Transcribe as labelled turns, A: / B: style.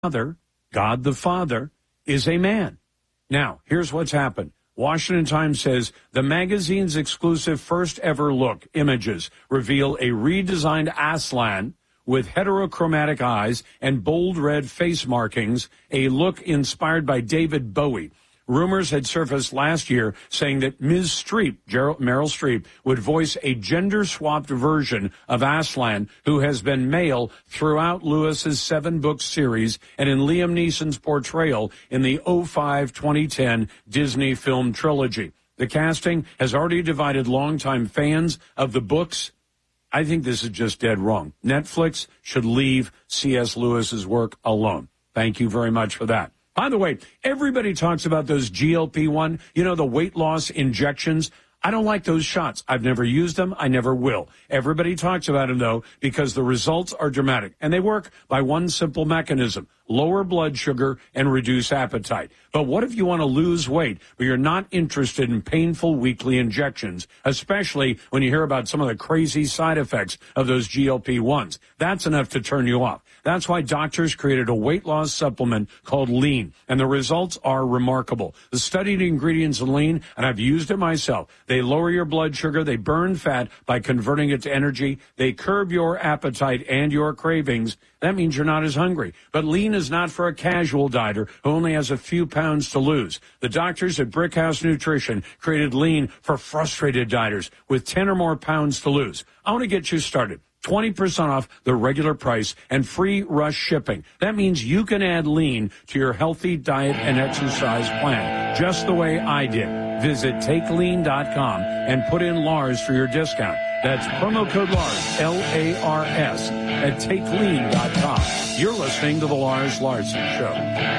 A: Father, God the Father, is a man. Now, here's what's happened. Washington Times says the magazine's exclusive first ever look images reveal a redesigned Aslan with heterochromatic eyes and bold red face markings, a look inspired by David Bowie. Rumors had surfaced last year saying that Ms. Streep, Meryl Streep, would voice a gender-swapped version of Aslan, who has been male throughout Lewis's 7-book series and in Liam Neeson's portrayal in the 2005-2010 Disney film trilogy. The casting has already divided longtime fans of the books. I think this is just dead wrong. Netflix should leave C.S. Lewis's work alone. Thank you very much for that. By the way, everybody talks about those GLP-1, the weight loss injections. I don't like those shots. I've never used them. I never will. Everybody talks about them, though, because the results are dramatic. And they work by one simple mechanism: lower blood sugar and reduce appetite. But what if you want to lose weight, but you're not interested in painful weekly injections, especially when you hear about some of the crazy side effects of those GLP-1s? That's enough to turn you off. That's why doctors created a weight loss supplement called Lean, and the results are remarkable. The studied ingredients in Lean, and I've used it myself, they lower your blood sugar, they burn fat by converting it to energy, they curb your appetite and your cravings. That means you're not as hungry. But Lean is not for a casual dieter who only has a few pounds to lose. The doctors at Brickhouse Nutrition created Lean for frustrated dieters with 10 or more pounds to lose. I want to get you started. 20% off the regular price and free rush shipping. That means you can add Lean to your healthy diet and exercise plan, just the way I did. Visit TakeLean.com and put in Lars for your discount. That's promo code Lars, L-A-R-S, at TakeLean.com. You're listening to The Lars Larson Show.